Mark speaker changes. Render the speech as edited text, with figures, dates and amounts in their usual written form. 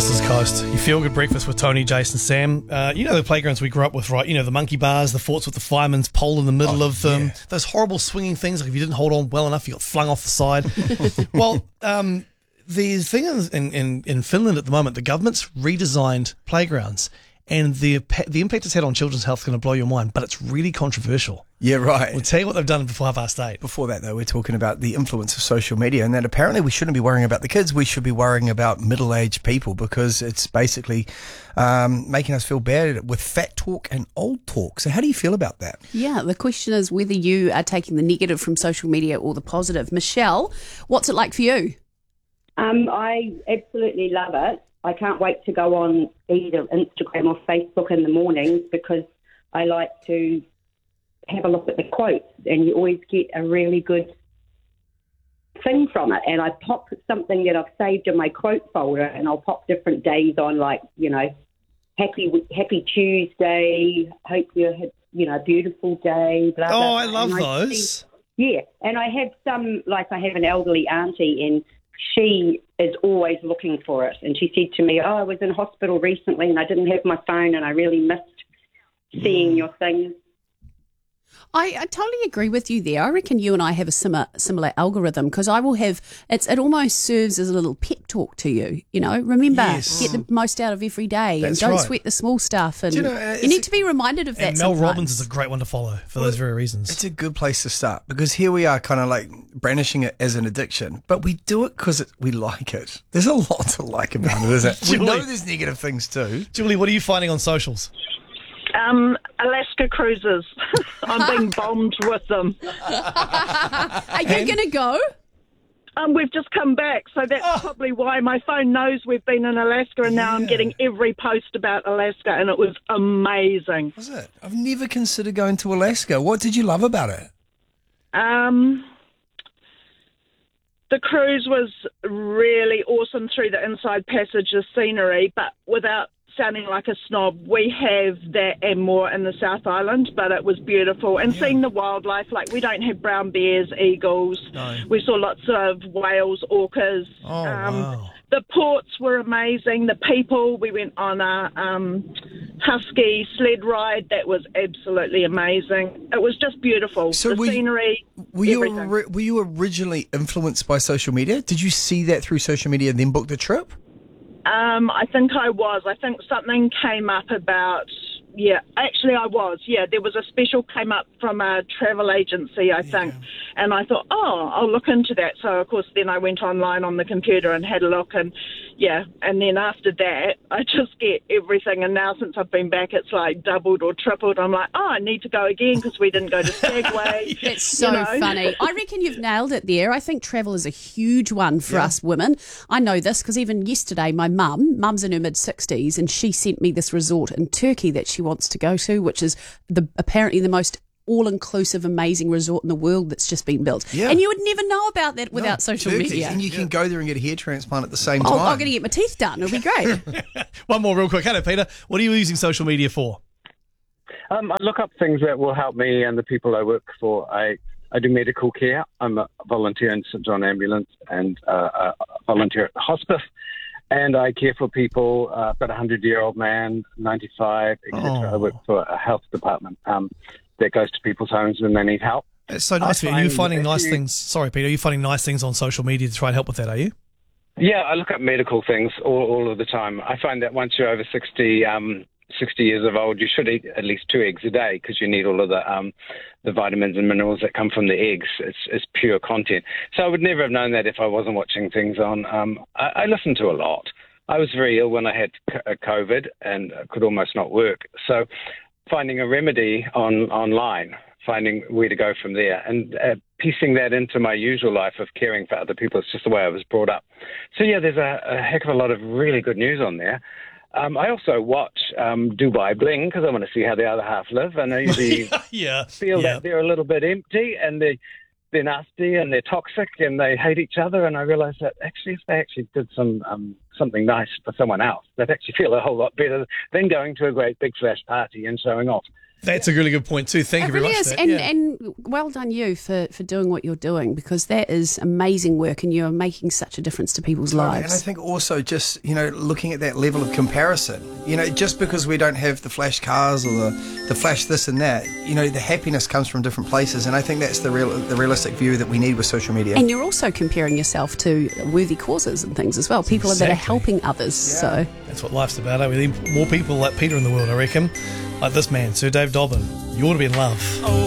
Speaker 1: Sisters Coast. You feel good breakfast with Tony, Jason, Sam. You know the playgrounds we grew up with, right? You know, the monkey bars, the forts with the fireman's pole in the middle of them. Yeah. Those horrible swinging things, like if you didn't hold on well enough, you got flung off the side. Well, the thing in Finland at the moment, the government's redesigned playgrounds. And the impact it's had on children's health is going to blow your mind, but it's really controversial.
Speaker 2: Yeah, right.
Speaker 1: We'll tell you what they've done before 8:30.
Speaker 2: Before that, though, we're talking about the influence of social media, and that apparently we shouldn't be worrying about the kids. We should be worrying about middle-aged people, because it's basically making us feel bad with fat talk and old talk. So how do you feel about that?
Speaker 3: Yeah, the question is whether you are taking the negative from social media or the positive. Michelle, what's it like for you?
Speaker 4: I absolutely love it. I can't wait to go on either Instagram or Facebook in the mornings, because I like to have a look at the quotes, and you always get a really good thing from it. And I pop something that I've saved in my quote folder, and I'll pop different days on, like, you know, happy Tuesday, hope you had, you know, a beautiful day, blah, blah, blah.
Speaker 1: Oh, I love those.
Speaker 4: Yeah, and I have some, like I have an elderly auntie, and she is always looking for it. And she said to me, I was in hospital recently and I didn't have my phone and I really missed seeing your things.
Speaker 3: I totally agree with you there. I reckon you and I have a similar algorithm, because I will have, it almost serves as a little pep talk to you. You know, remember, get the most out of every day.
Speaker 1: That's
Speaker 3: and don't
Speaker 1: right.
Speaker 3: sweat the small stuff. And
Speaker 2: Do you know,
Speaker 3: you need to be reminded of that.
Speaker 1: And Mel
Speaker 3: sometimes.
Speaker 1: Robbins is a great one to follow for those very reasons.
Speaker 2: It's a good place to start, because here we are kind of like brandishing it as an addiction, but we do it because we like it. There's a lot to like about it, isn't it? We know there's negative things too.
Speaker 1: Julie, what are you finding on socials?
Speaker 5: Alaska cruises. I'm being bombed with them.
Speaker 3: Are you going to go?
Speaker 5: We've just come back, so that's probably why my phone knows we've been in Alaska, and now I'm getting every post about Alaska, and it was amazing.
Speaker 2: Was it? I've never considered going to Alaska. What did you love about it?
Speaker 5: The cruise was really awesome through the Inside Passage, the scenery, but without sounding like a snob, we have that and more in the South Island, but it was beautiful. And seeing the wildlife, like we don't have brown bears, eagles. No. We saw lots of whales, orcas.
Speaker 1: Oh, wow.
Speaker 5: The ports were amazing. The people, we went on a husky sled ride. That was absolutely amazing. It was just beautiful.
Speaker 2: So
Speaker 5: the scenery,
Speaker 2: were you originally influenced by social media? Did you see that through social media and then book the trip?
Speaker 5: I think I was. I think something came up about, actually I was. Yeah, there was a special came up from a travel agency, I think. And I thought, I'll look into that. So, of course, then I went online on the computer and had a look. And, and then after that, I just get everything. And now since I've been back, it's like doubled or tripled. I'm like, I need to go again because we didn't go to Skagway.
Speaker 3: It's so funny. I reckon you've nailed it there. I think travel is a huge one for us women. I know this because even yesterday, my mum's in her mid-60s, and she sent me this resort in Turkey that she wants to go to, which is apparently the most all-inclusive, amazing resort in the world that's just been built. Yeah. And you would never know about that without social media.
Speaker 2: And you can go there and get a hair transplant at the same time.
Speaker 3: I'm going to get my teeth done. It'll be great.
Speaker 1: One more real quick. Hello, Peter. What are you using social media for?
Speaker 6: I look up things that will help me and the people I work for. I do medical care. I'm a volunteer in St John Ambulance and a volunteer at hospice. And I care for people, I've got a 100-year-old man, 95, etc. I work for a health department that goes to people's homes when they need help.
Speaker 1: It's so nice for you. Are you finding nice things? Sorry, Peter. Are you finding nice things on social media to try and help with that, are you?
Speaker 6: Yeah, I look up medical things all of the time. I find that once you're over 60 years of old, you should eat at least 2 eggs a day because you need all of the vitamins and minerals that come from the eggs. It's pure content. So I would never have known that if I wasn't watching things on. I listen to a lot. I was very ill when I had COVID and could almost not work. So finding a remedy online, finding where to go from there, and piecing that into my usual life of caring for other people. It's just the way I was brought up. So, there's a heck of a lot of really good news on there. I also watch Dubai Bling because I want to see how the other half live, and I usually feel that they're a little bit empty and they're nasty and they're toxic and they hate each other. And I realise that actually, if they actually did something nice for someone else, they'd actually feel a whole lot better than going to a great big flash party and showing off.
Speaker 1: That's a really good point too. Thank
Speaker 3: It
Speaker 1: you very
Speaker 3: really
Speaker 1: much.
Speaker 3: is,
Speaker 1: for that.
Speaker 3: and,
Speaker 1: Yeah.
Speaker 3: and well done you for doing what you're doing, because that is amazing work, and you're making such a difference to people's
Speaker 2: And I
Speaker 3: lives.
Speaker 2: think also just, looking at that level of comparison, just because we don't have the flash cars or the flash this and that, the happiness comes from different places. And I think that's the realistic view that we need with social media.
Speaker 3: And you're also comparing yourself to worthy causes and things as well, people that are
Speaker 1: Exactly.
Speaker 3: helping others. So
Speaker 1: That's what life's about. We need more people like Peter in the world, I reckon. Like this man, Sir Dave Dobbin. You ought to be in love.